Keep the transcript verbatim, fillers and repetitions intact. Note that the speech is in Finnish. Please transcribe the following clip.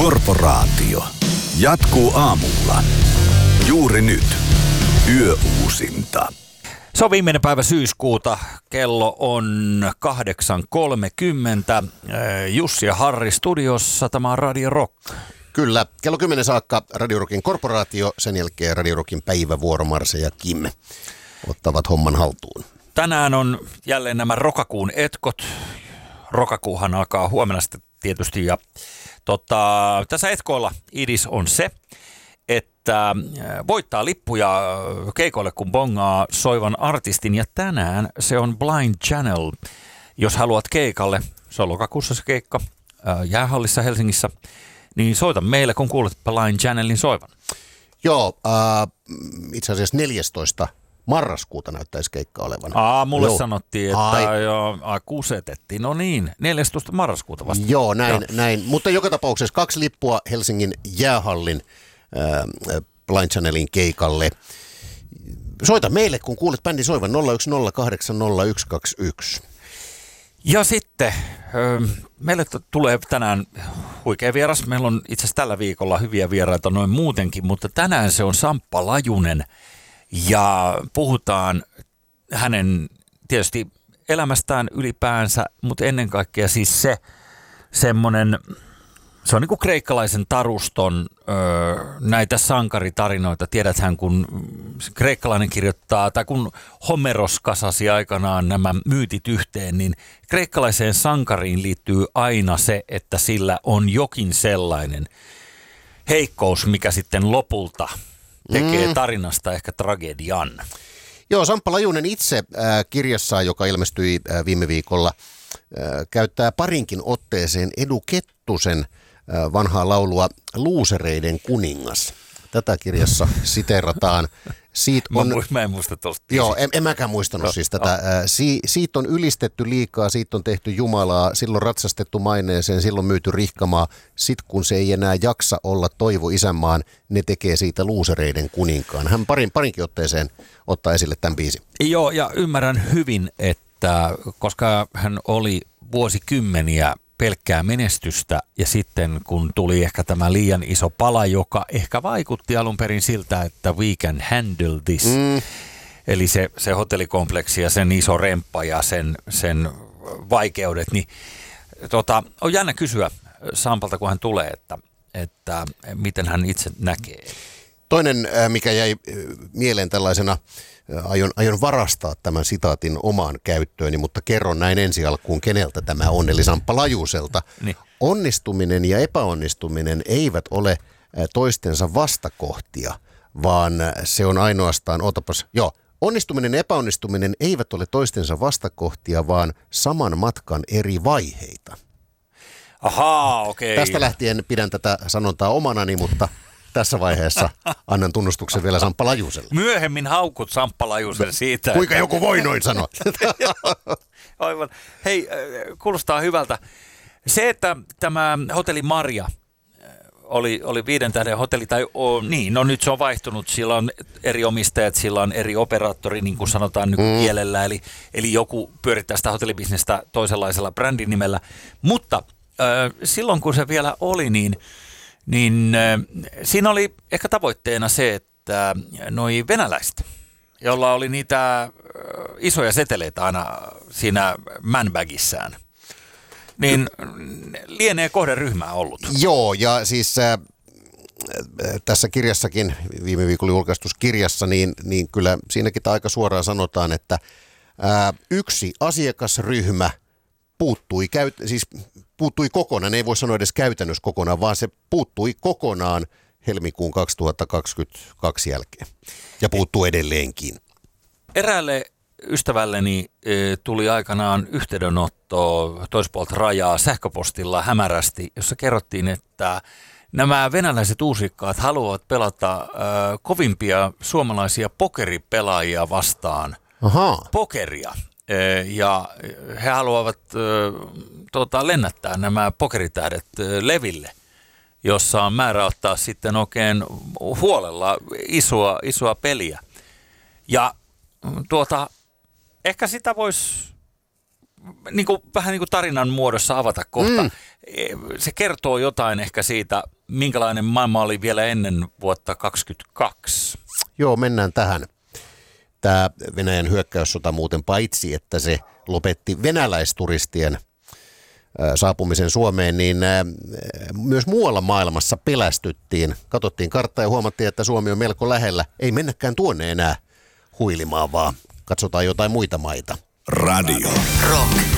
Korporaatio. Jatkuu aamulla. Juuri nyt. Yöuusinta. Se on viimeinen päivä syyskuuta. Kello on kahdeksan kolmekymmentä. Jussi ja Harri studiossa. Tämä on Radio Rock. Kyllä. Kello kymmenen saakka Radio Rockin korporaatio. Sen jälkeen Radio Rockin päivävuoro Marse ja Kim ottavat homman haltuun. Tänään on jälleen nämä rokakuun etkot. Rokakuuhan alkaa huomenna sitten tietysti. Ja tota, tässä etkoilla idis on se, että voittaa lippuja keikoille, kun bongaa soivan artistin. Ja tänään se on Blind Channel. Jos haluat keikalle, se on lokakuussa se keikka Jäähallissa Helsingissä, niin soita meille, kun kuulet Blind Channelin soivan. Joo, äh, itse asiassa neljästoista marraskuuta näyttäisi keikka olevan. Aa, mulle Joo. sanottiin, että Ai. jo, a, kusetettiin. No niin, neljästoista marraskuuta vasta. Joo, näin, Joo. näin. Mutta joka tapauksessa kaksi lippua Helsingin Jäähallin äh, Blind Channelin keikalle. Soita meille, kun kuulet bändin soivan nolla yksi nolla kahdeksan nolla yksi kaksi yksi. Ja sitten meille tulee tänään huikea vieras. Meillä on itse asiassa tällä viikolla hyviä vieraita noin muutenkin, mutta tänään se on Samppa Lajunen. Ja puhutaan hänen tietysti elämästään ylipäänsä, mutta ennen kaikkea siis se semmoinen, se on niin kuin kreikkalaisen taruston öö, näitä sankaritarinoita. Tiedäthän, kun kreikkalainen kirjoittaa, tai kun Homeros kasasi aikanaan nämä myytit yhteen, niin kreikkalaiseen sankariin liittyy aina se, että sillä on jokin sellainen heikkous, mikä sitten lopulta tekee mm. tarinasta ehkä tragedian. Joo, Samppa Lajunen itse äh, kirjassaan, joka ilmestyi äh, viime viikolla, äh, käyttää parinkin otteeseen Edu Kettusen äh, vanhaa laulua Luusereiden kuningas. Tätä kirjassa siteerataan. Siitä on, mä, mä en muista tuosta. Joo, en, en mäkään muistanut no, siis tätä. No. Si, siitä on ylistetty liikaa, siitä on tehty Jumalaa, silloin ratsastettu maineeseen, silloin myyty rihkamaa. Sitten kun se ei enää jaksa olla toivo isänmaan, ne tekee siitä luusereiden kuninkaan. Hän parin, parinkin otteeseen ottaa esille tämän biisin. Joo, ja ymmärrän hyvin, että koska hän oli vuosikymmeniä pelkkää menestystä ja sitten kun tuli ehkä tämä liian iso pala, joka ehkä vaikutti alun perin siltä, että we can handle this. Mm. Eli se, se hotellikompleksi ja sen iso remppa ja sen, sen vaikeudet, niin tota, on jännä kysyä Sampalta, kun hän tulee, että, että miten hän itse näkee. Toinen, mikä jäi mieleen tällaisena, aion, aion varastaa tämän sitaatin omaan käyttööni, mutta kerron näin ensi alkuun, keneltä tämä on, eli Samppa Lajuselta. Niin. Onnistuminen ja epäonnistuminen eivät ole toistensa vastakohtia, vaan se on ainoastaan, ootapas, joo, onnistuminen ja epäonnistuminen eivät ole toistensa vastakohtia, vaan saman matkan eri vaiheita. Ahaa, okei. Okay. Tästä lähtien pidän tätä sanontaa omanani, mutta tässä vaiheessa annan tunnustuksen vielä Samppa Lajuselle. Myöhemmin haukut Samppa Lajusen siitä. Kuinka joku voi noin sanoa? Aivan. Hei, kuulostaa hyvältä. Se, että tämä hotelli Marja oli, oli viiden tähden hotelli, tai o, niin, no nyt se on vaihtunut, sillä on eri omistajat, sillä on eri operaattori, niin kuin sanotaan nykykielellä, mm. eli, eli joku pyörittää sitä hotellibisnestä toisenlaisella brändin nimellä. Mutta äh, silloin kun se vielä oli, niin Niin äh, siinä oli ehkä tavoitteena se, että noi venäläiset, joilla oli niitä äh, isoja seteleitä aina siinä manbagissään, niin lienee kohderyhmää ollut. Joo, ja siis äh, tässä kirjassakin, viime viikolla julkaistussa kirjassa, niin, niin kyllä siinäkin aika suoraan sanotaan, että äh, yksi asiakasryhmä puuttui, käyt, siis puuttui kokonaan, ei voi sanoa edes käytännössä kokonaan, vaan se puuttui kokonaan helmikuun kaksituhattakaksikymmentäkaksi jälkeen ja puuttuu edelleenkin. Eräälle ystävälleni e, tuli aikanaan yhteydenotto toispuolta rajaa sähköpostilla hämärästi, jossa kerrottiin, että nämä venäläiset uusikkaat haluavat pelata e, kovimpia suomalaisia pokeripelaajia vastaan. Ahaa. Pokeria. Ja he haluavat tuota, lennättää nämä pokeritähdet leville, jossa on määrä ottaa sitten oikein huolella isoa, isoa peliä. Ja tuota, ehkä sitä voisi niin kuin, vähän niin kuin tarinan muodossa avata kohta. Mm. Se kertoo jotain ehkä siitä, minkälainen maailma oli vielä ennen vuotta kaksikymmentäkaksi. Joo, mennään tähän. Tämä Venäjän hyökkäyssota muuten paitsi, että se lopetti venäläisturistien saapumisen Suomeen, niin myös muualla maailmassa pelästyttiin. Katsottiin karttaa ja huomattiin, että Suomi on melko lähellä. Ei mennäkään tuonne enää huilimaan, vaan katsotaan jotain muita maita. Radio. Rock.